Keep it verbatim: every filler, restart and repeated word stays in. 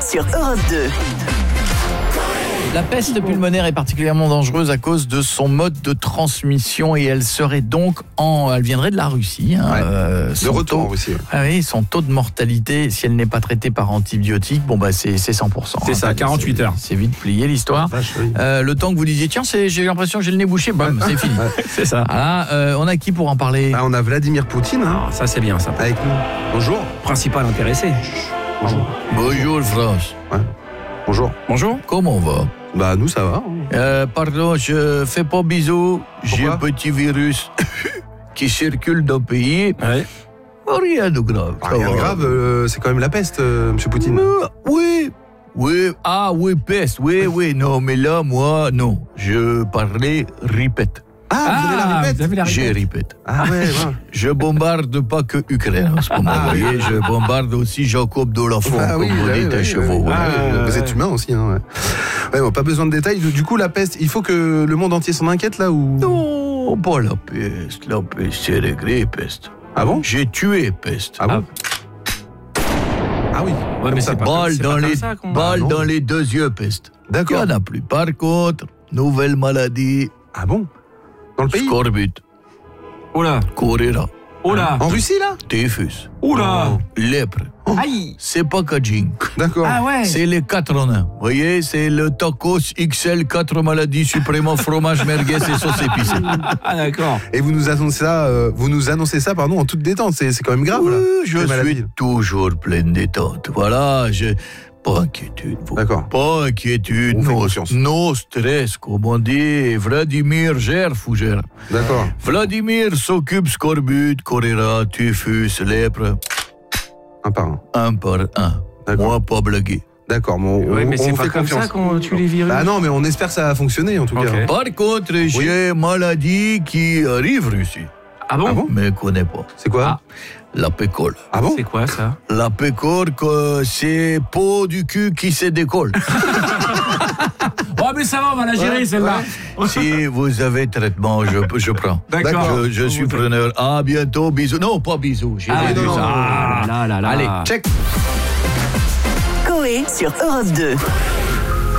sur Europe deux. La peste pulmonaire est particulièrement dangereuse à cause de son mode de transmission et elle serait donc en, elle viendrait de la Russie. Hein, ouais. euh, de retour taux, en Russie. Ouais. Ah oui, son taux de mortalité, si elle n'est pas traitée par antibiotiques, bon bah c'est, c'est cent pour cent. C'est hein, ça, quarante-huit c'est, heures. C'est vite plié l'histoire. Vache, oui. euh, le temps que vous disiez, tiens, c'est, j'ai l'impression que j'ai le nez bouché, bam, c'est fini. C'est ça. Voilà, euh, on a qui pour en parler? Ah, on a Vladimir Poutine hein, Ah, ça c'est bien ça. avec nous. Bonjour. Principal intéressé. Bonjour. Bonjour France. Ouais. Bonjour. Bonjour. Comment on va? Bah nous ça va. Euh, pardon, je fais pas bisous. J'ai un Pourquoi petit virus qui circule dans le pays. Ouais. Rien de grave. Ah, ça rien de va. grave, euh, c'est quand même la peste, euh, Monsieur Poutine. Euh, oui, oui, ah oui, peste, oui, oui, non, mais là, moi, non. Je parlais répète. Ah, vous avez la répète vous avez la J'ai répète. répète. Ah ouais, ouais. Je bombarde pas que Ukraine en ce moment. Vous voyez, je bombarde aussi Jacob de la Font, Ah comme oui, vous ouais, dites, ouais, à chevaux. ouais. ouais. Ah, vous ouais. êtes humain aussi. Hein, ouais. Ouais, bon, pas besoin de détails. Du coup, la peste, il faut que le monde entier s'en inquiète là ou Non, pas la peste. La peste, c'est réglé, peste. Ah bon? J'ai tué peste. Ah bon? Ah oui. Ouais, mais ça, c'est pas, Balle c'est dans pas comme les, ça qu'on... balle non. dans les deux yeux, peste. Il n'y D'accord. en a plus. Par contre, nouvelle maladie, Ah bon? Dans le pays? scorbut, Oh là. choléra, Oh là. En Russie là? typhus, Oh là. lèpre. Aïe. C'est pas packaging. D'accord. Ah ouais. C'est les quatre en un. Vous voyez, c'est le tacos X L, quatre maladies suprêmement, fromage, merguez et sauce épicée. Ah d'accord. Et vous nous annoncez ça, euh, vous nous annoncez ça, pardon, en toute détente. C'est, c'est quand même grave là. Oui, je ces suis maladies. toujours plein de détente. Voilà, je... Pas inquiétude. Vous. D'accord. Pas inquiétude. On fait No, confiance. no stress, comme on dit. Vladimir gère, fougère. D'accord. Vladimir s'occupe scorbut, choléra, typhus, lèpre, Un par un. un par un. D'accord. Moi, pas blaguer. D'accord. Bon, on, Ouais, mais on c'est vous pas fait comme confiance. ça qu'on tue les virus. Ah non, mais on espère que ça va fonctionner en tout Ok. cas. Par contre, j'ai maladie qui arrive ici, Ah bon, Ah bon mais connais pas. C'est quoi? La pécole. Ah bon? C'est quoi ça? La pécole, que c'est peau du cul qui se décolle. Oh mais ça va, on va la gérer celle-là. Si vous avez traitement, je, je prends. D'accord. Je, je suis preneur. À bientôt, bisous. Non, pas bisous. J'ai Ah, dit non, bisous. non, non. Ah là là là. Allez, Check. Coé sur Europe deux.